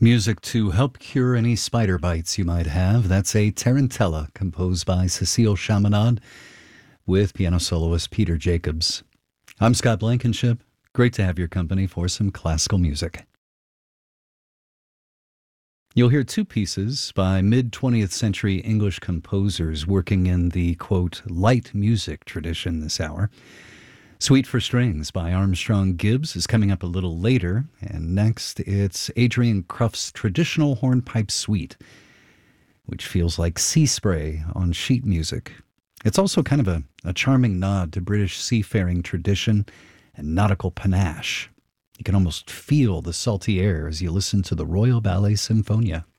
Music to help cure any spider bites you might have. That's a Tarantella composed by Cecile Chaminade with piano soloist Peter Jacobs. I'm Scott Blankenship. Great to have your company for some classical music. You'll hear two pieces by mid-20th century English composers working in the, quote, light music tradition this hour. Suite for Strings by Armstrong Gibbs is coming up a little later, and next it's Adrian Cruft's traditional hornpipe suite, which feels like sea spray on sheet music. It's also kind of a charming nod to British seafaring tradition and nautical panache. You can almost feel the salty air as you listen to the Royal Ballet Symphonia.